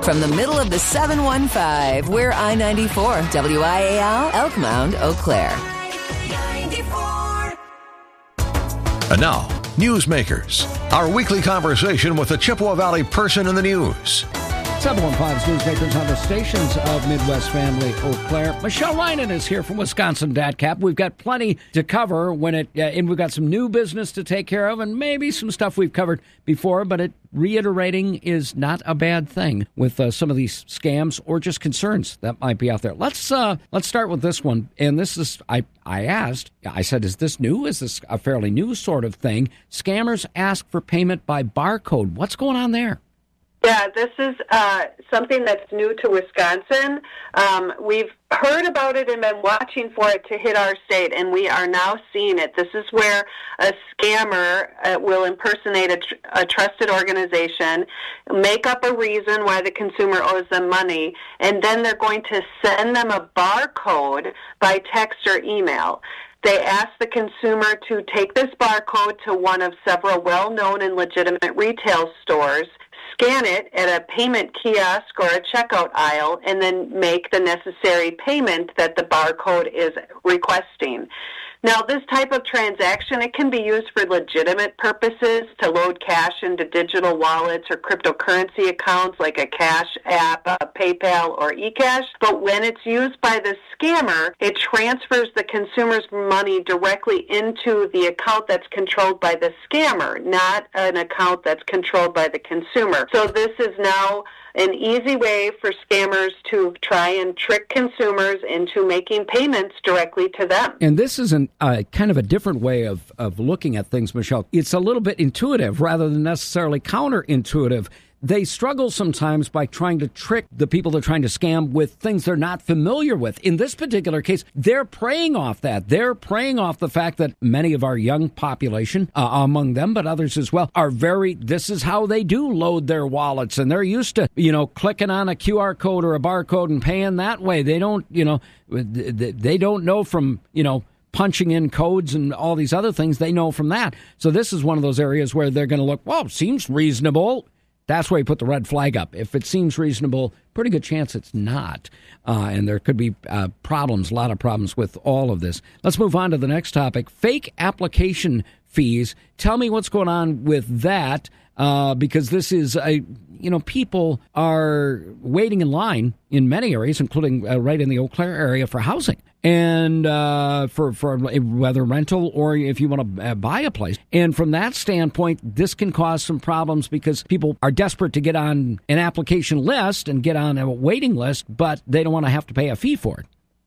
From the middle of the 715, we're I-94, WIAL, Elkmount, Eau Claire. And now, Newsmakers, our weekly conversation with a Chippewa Valley person in the news. 715's Newsmakers on the stations of Midwest Family Eau Claire. Michelle Reinen is here from Wisconsin DATCP. We've got plenty to cover and we've got some new business to take care of and maybe some stuff we've covered before, but reiterating is not a bad thing with some of these scams or just concerns that might be out there. Let's start with this one. And this is, I said, is this new? Is this a fairly new sort of thing? Scammers ask for payment by barcode. What's going on there? Yeah, this is something that's new to Wisconsin. We've heard about it and been watching for it to hit our state, and we are now seeing it. This is where a scammer will impersonate a trusted organization, make up a reason why the consumer owes them money, and then they're going to send them a barcode by text or email. They ask the consumer to take this barcode to one of several well-known and legitimate retail stores, scan it at a payment kiosk or a checkout aisle, and then make the necessary payment that the barcode is requesting. Now, this type of transaction, it can be used for legitimate purposes to load cash into digital wallets or cryptocurrency accounts like a Cash App, a PayPal, or eCash. But when it's used by the scammer, it transfers the consumer's money directly into the account that's controlled by the scammer, not an account that's controlled by the consumer. So this is now an easy way for scammers to try and trick consumers into making payments directly to them. And this is kind of a different way of looking at things, Michelle. It's a little bit intuitive rather than necessarily counterintuitive. They struggle sometimes by trying to trick the people they're trying to scam with things they're not familiar with. In this particular case, they're preying off that. They're preying off the fact that many of our young population, among them, but others as well, this is how they do load their wallets. And they're used to, clicking on a QR code or a barcode and paying that way. They don't, they don't know from, punching in codes and all these other things. They know from that. So this is one of those areas where they're going to look, well, seems reasonable. That's where you put the red flag up. If it seems reasonable, pretty good chance it's not. And there could be a lot of problems with all of this. Let's move on to the next topic. Fake application fees. Tell me what's going on with that, because this is people are waiting in line in many areas, including right in the Eau Claire area for housing. And for whether rental or if you want to buy a place. And from that standpoint, this can cause some problems because people are desperate to get on an application list and get on a waiting list, but they don't want to have to pay a fee for it.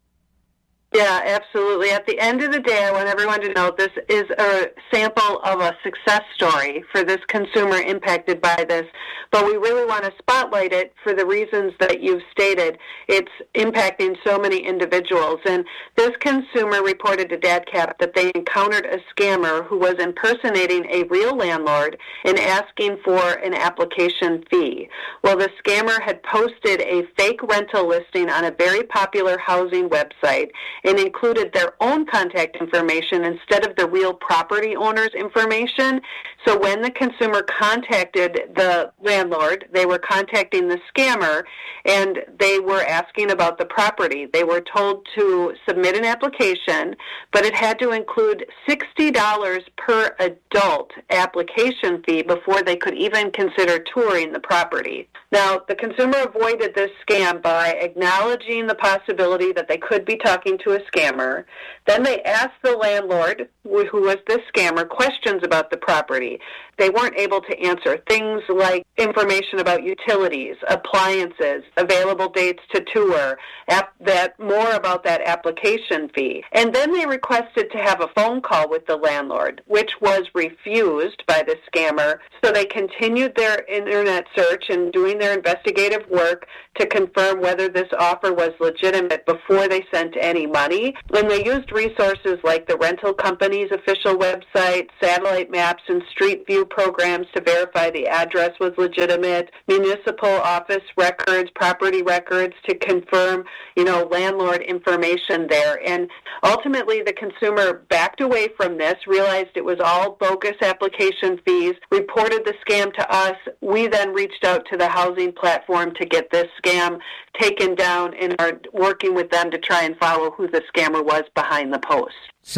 Yeah, absolutely. At the end of the day, I want everyone to know this is a sample of a success story for this consumer impacted by this, but we really want to spotlight it for the reasons that you've stated. It's impacting so many individuals, and this consumer reported to DATCP that they encountered a scammer who was impersonating a real landlord and asking for an application fee. Well, the scammer had posted a fake rental listing on a very popular housing website and included their own contact information instead of the real property owner's information. So when the consumer contacted the landlord, they were contacting the scammer, and they were asking about the property. They were told to submit an application, but it had to include $60 per adult application fee before they could even consider touring the property. Now, the consumer avoided this scam by acknowledging the possibility that they could be talking to a scammer. Then they asked the landlord, who was the scammer, questions about the property. They weren't able to answer things like information about utilities, appliances, available dates to tour, more about that application fee. And then they requested to have a phone call with the landlord, which was refused by the scammer. So they continued their internet search and doing their investigative work to confirm whether this offer was legitimate before they sent any money. And they used resources like the rental company's official website, satellite maps, and street view programs to verify the address was legitimate, municipal office records, property records to confirm, landlord information there. And ultimately, the consumer backed away from this, realized it was all bogus application fees, reported the scam to us. We then reached out to the housing platform to get this scam taken down and are working with them to try and follow who the scammer was behind the post.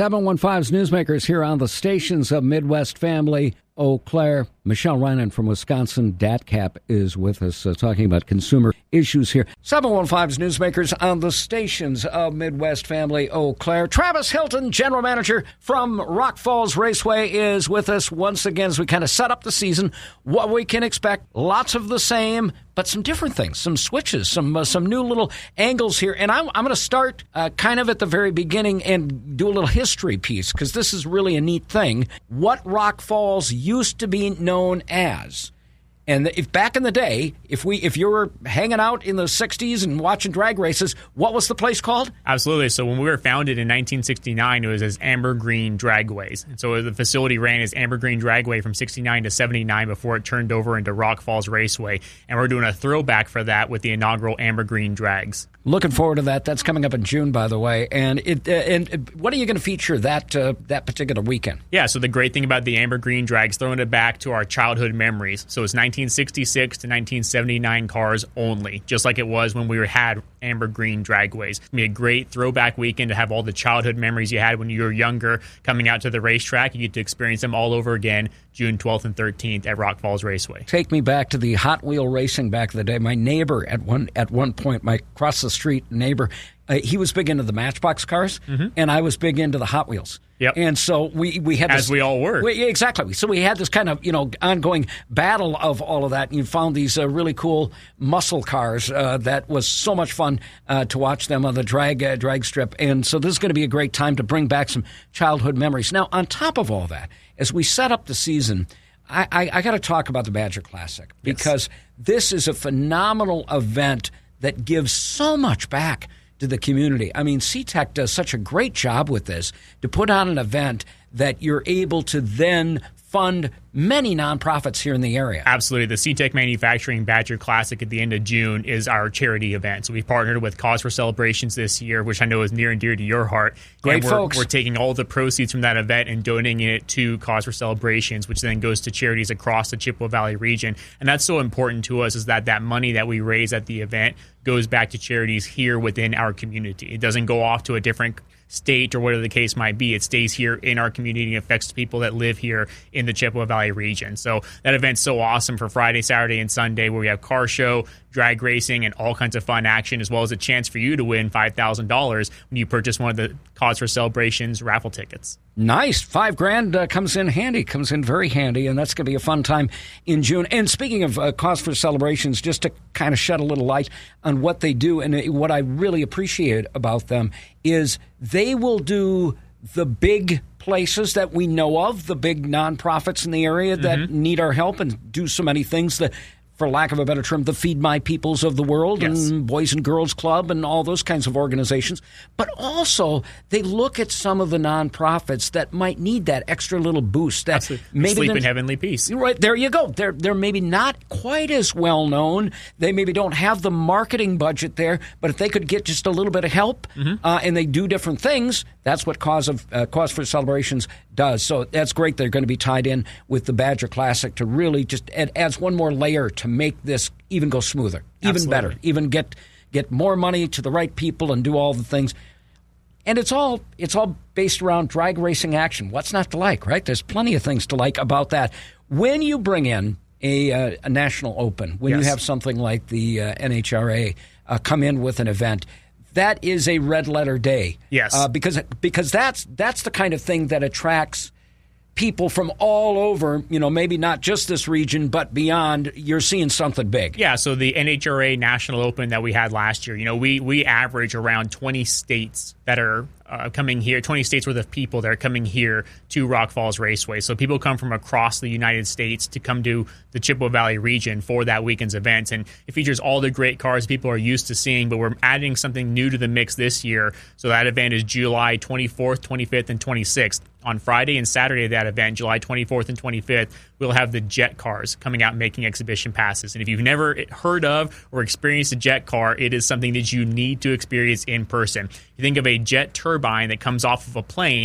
715's Newsmakers here on the stations of Midwest Family. Eau Claire. Michelle Reinen from Wisconsin, DATCAP, is with us talking about consumer issues here. 715's Newsmakers on the stations of Midwest Family, Eau Claire. Travis Hilton, General Manager from Rock Falls Raceway, is with us once again as we kind of set up the season, what we can expect. Lots of the same, but some different things, some switches, some new little angles here. And I'm going to start kind of at the very beginning and do a little history piece, because this is really a neat thing. What Rock Falls used to be known as. And if back in the day, if you were hanging out in the 60s and watching drag races, what was the place called? Absolutely. So when we were founded in 1969, it was as Amber Green Dragways. And so the facility ran as Amber Green Dragway from 69 to 79 before it turned over into Rock Falls Raceway. And we're doing a throwback for that with the inaugural Amber Green Drags. Looking forward to that. That's coming up in June, by the way. And what are you going to feature that particular weekend? Yeah, so the great thing about the Amber Green Drags, throwing it back to our childhood memories. So it's 1966 to 1979 cars only, just like it was when we had Amber Green Dragways. It's going to be a great throwback weekend to have all the childhood memories you had when you were younger coming out to the racetrack. You get to experience them all over again, June 12th and 13th at Rock Falls Raceway. Take me back to the Hot Wheel racing back in the day. My neighbor at one point, my across the street neighbor, he was big into the Matchbox cars, and I was big into the Hot Wheels. Yep. And so we had this, as we all were. Exactly. So we had this kind of ongoing battle of all of that. And you found these really cool muscle cars that was so much fun to watch them on the drag strip. And so this is going to be a great time to bring back some childhood memories. Now, on top of all that, as we set up the season, I got to talk about the Badger Classic, because this is a phenomenal event that gives so much back to the community. I mean, SeaTech does such a great job with this to put on an event that you're able to then fund many nonprofits here in the area. Absolutely. The SeaTech Manufacturing Badger Classic at the end of June is our charity event. So we partnered with Cause for Celebrations this year, which I know is near and dear to your heart. Great folks. We're taking all the proceeds from that event and donating it to Cause for Celebrations, which then goes to charities across the Chippewa Valley region. And that's so important to us, is that money that we raise at the event goes back to charities here within our community. It doesn't go off to a different state or whatever the case might be. It stays here in our community and affects people that live here in the Chippewa Valley region. So that event's so awesome for Friday, Saturday, and Sunday, where we have car show, drag racing, and all kinds of fun action, as well as a chance for you to win $5,000 when you purchase one of the Cause for Celebrations raffle tickets. Nice. $5,000 comes in very handy, and that's going to be a fun time in June. And speaking of Cause for Celebrations, just to kind of shed a little light on what they do, and what I really appreciate about them is they will do the big places that we know of, the big nonprofits in the area that need our help and do so many things that, for lack of a better term, the Feed My Peoples of the world, and Boys and Girls Club and all those kinds of organizations. But also, they look at some of the nonprofits that might need that extra little boost. That maybe Sleep in Heavenly Peace. Right, there you go. They're maybe not quite as well known. They maybe don't have the marketing budget there, but if they could get just a little bit of help and they do different things, that's what Cause for Celebrations does. So that's great. They're going to be tied in with the Badger Classic to really just it adds one more layer to make this even go smoother, even better, even get more money to the right people and do all the things. And it's all based around drag racing action. What's not to like, right? There's plenty of things to like about that. When you bring in a national open, when you have something like the NHRA come in with an event, that is a red letter day. Yes. Because that's the kind of thing that attracts people from all over, maybe not just this region, but beyond. You're seeing something big. Yeah, so the NHRA National Open that we had last year, we average around 20 states that are coming here, 20 states worth of people that are coming here to Rock Falls Raceway. So people come from across the United States to come to the Chippewa Valley region for that weekend's event. And it features all the great cars people are used to seeing, but we're adding something new to the mix this year. So that event is July 24th, 25th, and 26th. On Friday and Saturday of that event, July 24th and 25th, we'll have the jet cars coming out making exhibition passes. And if you've never heard of or experienced a jet car, it is something that you need to experience in person. You think of a jet turbine that comes off of a plane,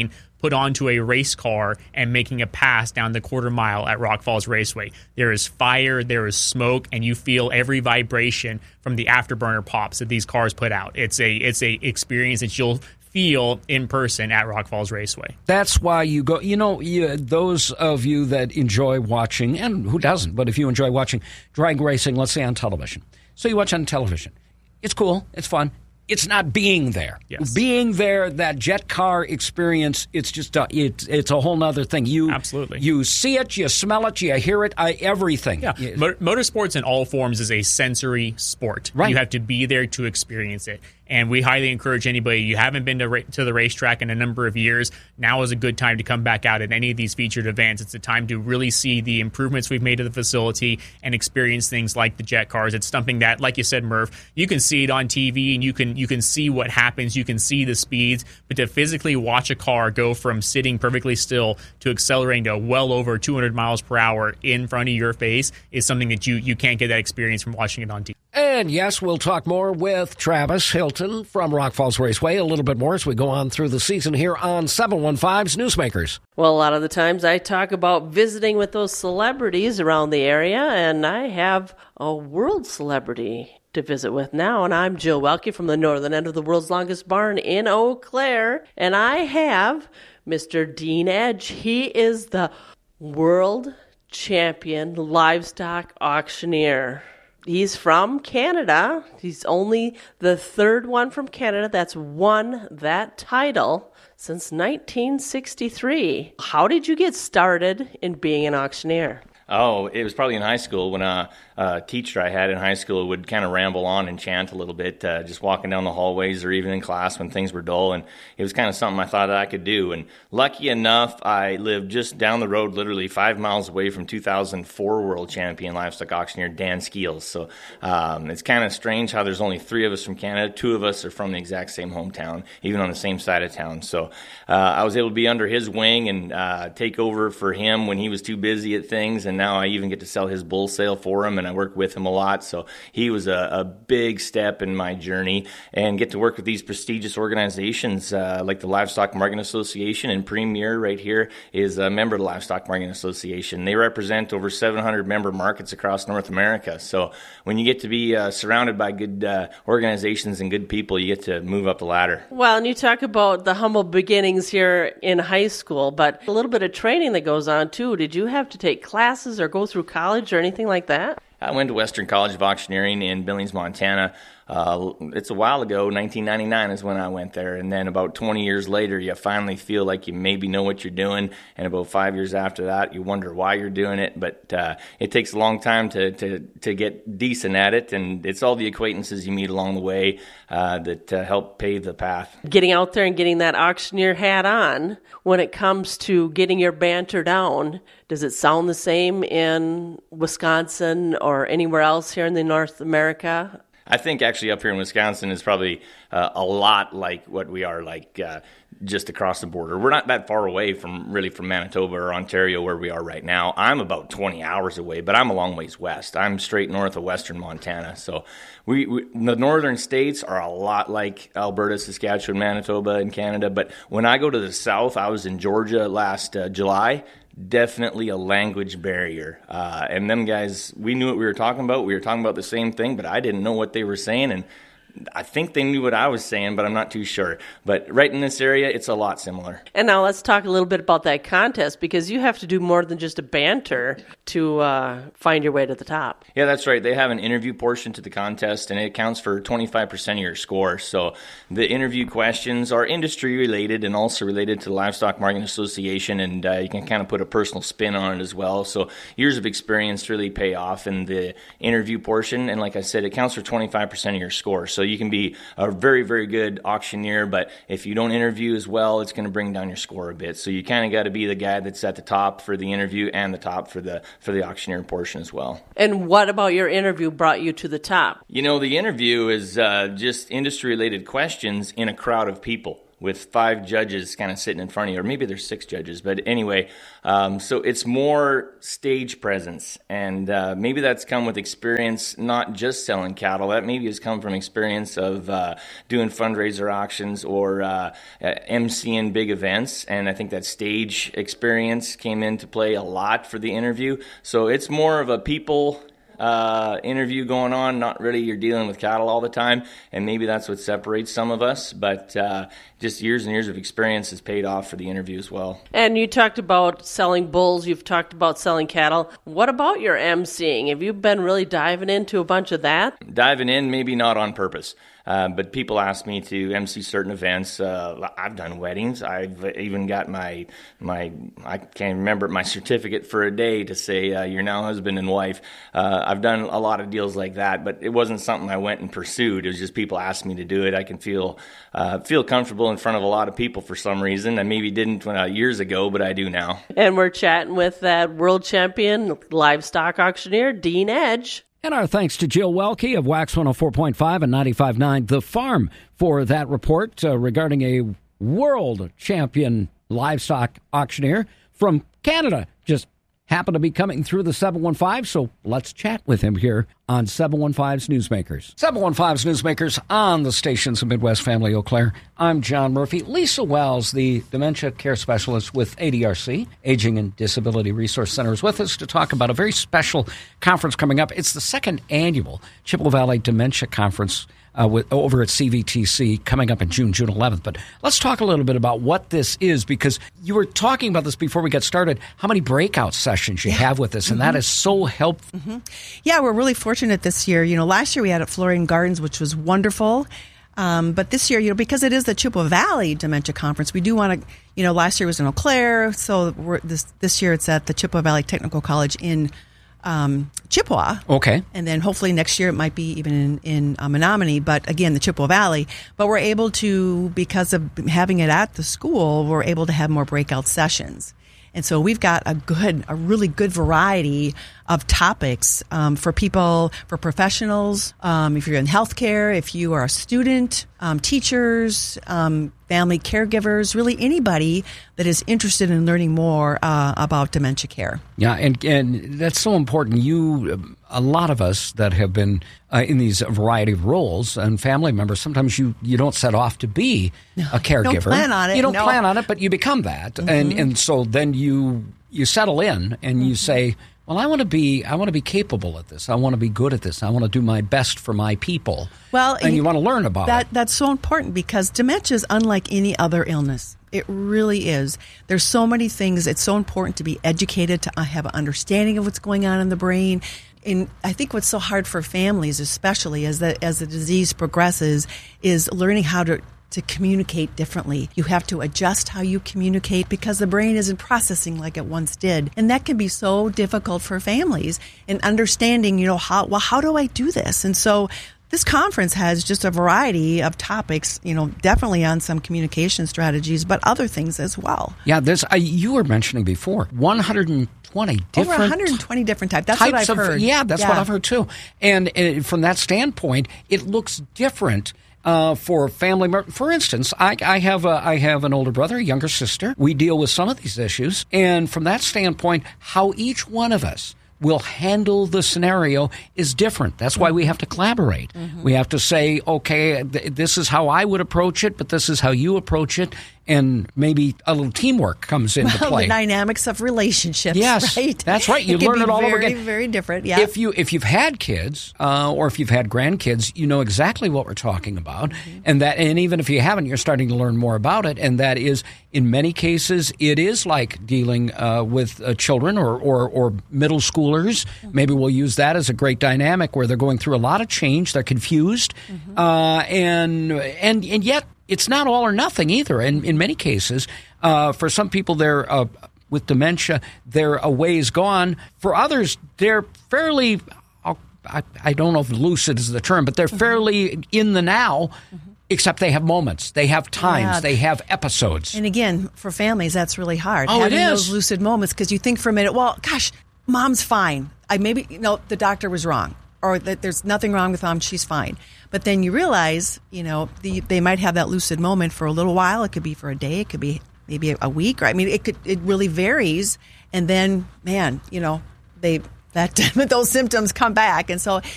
put onto a race car and making a pass down the quarter mile at Rock Falls Raceway. There is fire, there is smoke, and you feel every vibration from the afterburner pops that these cars put out. It's a experience that you'll feel in person at Rock Falls Raceway. That's why you go, those of you that enjoy watching, and who doesn't, but if you enjoy watching drag racing, let's say on television. So you watch on television. It's cool. It's fun. It's not being there. Yes. Being there, that jet car experience, it's just it's a whole nother thing. Absolutely. You see it, you smell it, you hear it, everything. Yeah. Motorsports in all forms is a sensory sport. Right. You have to be there to experience it. And we highly encourage anybody, you haven't been to the racetrack in a number of years, now is a good time to come back out at any of these featured events. It's a time to really see the improvements we've made to the facility and experience things like the jet cars. It's something that, like you said, Murph, you can see it on TV and you can see what happens, you can see the speeds, but to physically watch a car go from sitting perfectly still to accelerating to well over 200 miles per hour in front of your face is something that you can't get that experience from watching it on TV. And yes, we'll talk more with Travis Hilton from Rock Falls Raceway a little bit more as we go on through the season here on 715's Newsmakers. Well, a lot of the times I talk about visiting with those celebrities around the area, and I have a world celebrity to visit with now, and I'm Jill Welke from the northern end of the world's longest barn in Eau Claire, and I have Mr. Dean Edge. He is the world champion livestock auctioneer. He's from Canada. He's only the third one from Canada that's won that title since 1963. How did you get started in being an auctioneer? Oh, it was probably in high school when a teacher I had in high school would kind of ramble on and chant a little bit, just walking down the hallways or even in class when things were dull. And it was kind of something I thought that I could do. And lucky enough, I lived just down the road, literally 5 miles away from 2004 world champion livestock auctioneer Dan Skeels. So it's kind of strange how there's only 3 of us from Canada. 2 of us are from the exact same hometown, even on the same side of town. So I was able to be under his wing and take over for him when he was too busy at things. And now I even get to sell his bull sale for him, and I work with him a lot. So he was a big step in my journey, and get to work with these prestigious organizations like the Livestock Marketing Association, and Premier right here is a member of the Livestock Marketing Association. They represent over 700 member markets across North America. So when you get to be surrounded by good organizations and good people, you get to move up the ladder. Well, and you talk about the humble beginnings here in high school, but a little bit of training that goes on too. Did you have to take classes or go through college or anything like that? I went to Western College of Auctioneering in Billings, Montana. It's a while ago. 1999 is when I went there. And then about 20 years later, you finally feel like you maybe know what you're doing. And about 5 years after that, you wonder why you're doing it. But it takes a long time to get decent at it. And it's all the acquaintances you meet along the way that help pave the path. Getting out there and getting that auctioneer hat on, when it comes to getting your banter down, does it sound the same in Wisconsin or anywhere else here in the North America? I think actually up here in Wisconsin is probably a lot like what we are like just across the border. We're not that far away from Manitoba or Ontario where we are right now. I'm about 20 hours away, but I'm a long ways west. I'm straight north of western Montana. So we the northern states are a lot like Alberta, Saskatchewan, Manitoba, and Canada. But when I go to the south, I was in Georgia last July. Definitely a language barrier. And them guys, we knew what we were talking about. We were talking about the same thing, but I didn't know what they were saying. And I think they knew what I was saying, but I'm not too sure. But right in this area, it's a lot similar. And now let's talk a little bit about that contest, because you have to do more than just a banter to find your way to the top. Yeah, that's right. They have an interview portion to the contest, and it accounts for 25% of your score. So the interview questions are industry-related and also related to the Livestock Marketing Association, and you can kind of put a personal spin on it as well. So years of experience really pay off in the interview portion, and like I said, it counts for 25% of your score. So you can be a very, very good auctioneer, but if you don't interview as well, it's going to bring down your score a bit. So you kind of got to be the guy that's at the top for the interview and the top for the auctioneer portion as well. And what about your interview brought you to the top? You know, the interview is just industry-related questions in a crowd of people. with 5 judges kind of sitting in front of you, or maybe there's 6 judges. But anyway, so it's more stage presence, and maybe that's come with experience, not just selling cattle. That maybe has come from experience of doing fundraiser auctions or emceeing big events, and I think that stage experience came into play a lot for the interview. So it's more of a people interview going on, not really you're dealing with cattle all the time, and maybe that's what separates some of us, but just years and years of experience has paid off for the interview as well. And you talked about selling bulls, you've talked about selling cattle. What about your emceeing? Have you been really diving into a bunch of that? Diving in, maybe not on purpose. But people ask me to MC certain events. I've done weddings. I've even got my I can't remember, my certificate for a day to say you're now husband and wife. I've done a lot of deals like that, but it wasn't something I went and pursued. It was just people asked me to do it. I can feel comfortable in front of a lot of people for some reason. I maybe didn't years ago, but I do now. And we're chatting with that world champion livestock auctioneer, Dean Edge. And our thanks to Jill Welke of Wax 104.5 and 95.9 The Farm for that report regarding a world champion livestock auctioneer from Canada. Just happened to be coming through the 715, so let's chat with him here on 715's Newsmakers. 715's Newsmakers on the stations of Midwest Family Eau Claire. I'm John Murphy. Lisa Wells, the dementia care specialist with ADRC, Aging and Disability Resource Center, is with us to talk about a very special conference coming up. It's the second annual Chippewa Valley Dementia Conference over at CVTC coming up in June 11th. But let's talk a little bit about what this is, because you were talking about this before we got started, how many breakout sessions you have with this, and that is so helpful. Yeah, we're really fortunate this year. Last year we had it at Florian Gardens, which was wonderful. But this year, because it is the Chippewa Valley Dementia Conference, we do want to, last year was in Eau Claire, so this year it's at the Chippewa Valley Technical College in Chippewa. Okay. And then hopefully next year it might be even in Menominee, but again, the Chippewa Valley. But we're able to, because of having it at the school, we're able to have more breakout sessions. And so we've got a really good variety of topics for people, for professionals, if you're in healthcare, if you are a student, teachers, family caregivers, really anybody that is interested in learning more about dementia care. Yeah, and that's so important. A lot of us that have been in these variety of roles and family members, sometimes you don't set off to be a caregiver. You don't plan on it. You don't plan on it, but you become that. Mm-hmm. And so then you settle in and you say, well, I want to be capable at this. I want to be good at this. I want to do my best for my people. Well, and you want to learn about it. That's so important, because dementia is unlike any other illness. It really is. There's so many things. It's so important to be educated, to have an understanding of what's going on in the brain. And I think what's so hard for families, especially as the disease progresses, is learning how to communicate differently. You have to adjust how you communicate, because the brain isn't processing like it once did. And that can be so difficult for families, and understanding, how do I do this? And so this conference has just a variety of topics, definitely on some communication strategies, but other things as well. Yeah, you were mentioning before, 120 different... Over 120 different types. That's what I've heard. Yeah, that's what I've heard too. And from that standpoint, it looks different for family members. For instance, I have an older brother, a younger sister. We deal with some of these issues, and from that standpoint, how each one of us will handle the scenario is different. That's why we have to collaborate. Mm-hmm. We have to say, okay, this is how I would approach it, but this is how you approach it. And maybe a little teamwork comes into play. The dynamics of relationships, yes, right? That's right. You learn it all over again. Very, very different, yeah. If you've had kids, or if you've had grandkids, you know exactly what we're talking about. Mm-hmm. And even if you haven't, you're starting to learn more about it. And that is, in many cases, it is like dealing with children or middle schoolers. Mm-hmm. Maybe we'll use that as a great dynamic where they're going through a lot of change. They're confused. Mm-hmm. And yet, it's not all or nothing either. And in many cases, for some people, they're with dementia, they're a ways gone. For others, they're fairly, I don't know if lucid is the term, but they're fairly in the now, except they have moments. They have times. They have episodes. And again, for families, that's really hard. Oh, having it is. Those lucid moments, because you think for a minute, well, gosh, mom's fine. The doctor was wrong. or that there's nothing wrong with mom, she's fine. But then you realize, they might have that lucid moment for a little while. It could be for a day. It could be maybe a week. Or, it really varies. And then, man, those symptoms come back. And so